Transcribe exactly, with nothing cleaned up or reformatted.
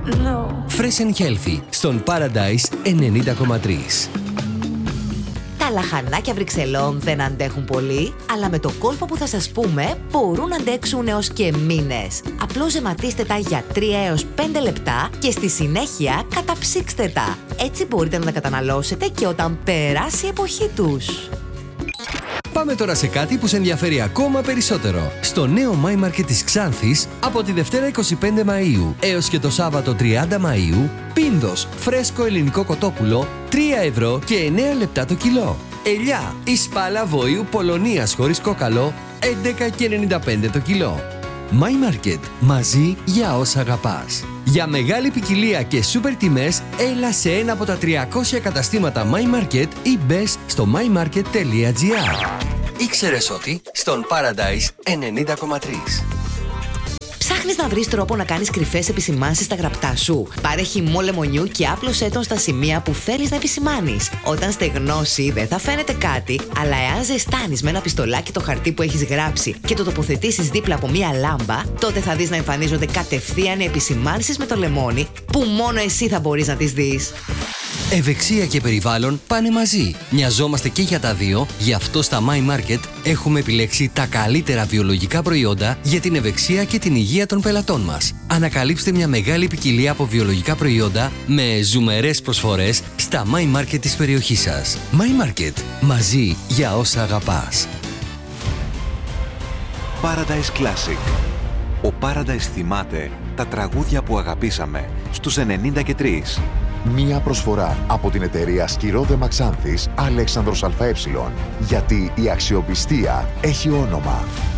No. Fresh and Healthy στον Paradise ενενήντα κόμμα τρία. Τα λαχανάκια Βρυξελών δεν αντέχουν πολύ, αλλά με το κόλπο που θα σας πούμε μπορούν να αντέξουν έως και μήνες. Απλώς ζεματίστε τα για τρία έως πέντε λεπτά και στη συνέχεια καταψύξτε τα. Έτσι μπορείτε να τα καταναλώσετε και όταν περάσει η εποχή τους. Πάμε τώρα σε κάτι που σε ενδιαφέρει ακόμα περισσότερο. Στο νέο My Market της Ξάνθης, από τη Δευτέρα είκοσι πέντε Μαΐου έως και το Σάββατο τριάντα Μαΐου, πίνδος φρέσκο ελληνικό κοτόπουλο, τρία ευρώ και εννέα λεπτά το κιλό. Ελιά ή σπάλα βόηου Πολωνίας χωρίς κόκαλο, έντεκα και ενενήντα πέντε το κιλό. My Market, μαζί για όσα αγαπάς. Για μεγάλη ποικιλία και σούπερ τιμές, έλα σε ένα από τα τριακόσια καταστήματα My Market ή μπες στο my market τελεία gr. Ήξερες ότι στον Paradise ενενήντα κόμμα τρία. Ψάχνεις να βρεις τρόπο να κάνεις κρυφές επισημάνσεις στα γραπτά σου? Πάρε χυμό λεμονιού και άπλωσέ τον στα σημεία που θέλεις να επισημάνεις. Όταν στεγνώσει δεν θα φαίνεται κάτι, αλλά εάν ζεστάνεις με ένα πιστολάκι το χαρτί που έχεις γράψει και το τοποθετήσεις δίπλα από μία λάμπα, τότε θα δεις να εμφανίζονται κατευθείαν οι επισημάνσεις με το λεμόνι που μόνο εσύ θα μπορείς να τις δεις. Ευεξία και περιβάλλον πάνε μαζί. Μοιαζόμαστε και για τα δύο, γι' αυτό στα My Market έχουμε επιλέξει τα καλύτερα βιολογικά προϊόντα για την ευεξία και την υγεία των πελατών μας. Ανακαλύψτε μια μεγάλη ποικιλία από βιολογικά προϊόντα με ζουμερές προσφορές στα My Market της περιοχής σας. My Market, μαζί για όσα αγαπάς. Paradise Classic. Ο Paradise θυμάται τα τραγούδια που αγαπήσαμε στους ενενήντα και τρία. Μία προσφορά από την εταιρεία Σκυρόδεμα Ξάνθης Αλέξανδρος ΑΕ. Γιατί η αξιοπιστία έχει όνομα.